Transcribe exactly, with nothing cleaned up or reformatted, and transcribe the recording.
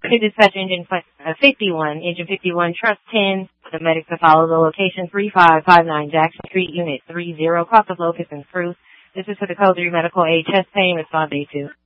To dispatch engine uh, fifty-one, engine fifty-one, trust ten, the medics to follow the location three five five nine Jackson Street, unit three zero, cross of Locust and Spruce. This is for the code three medical aid chest pain, response A two.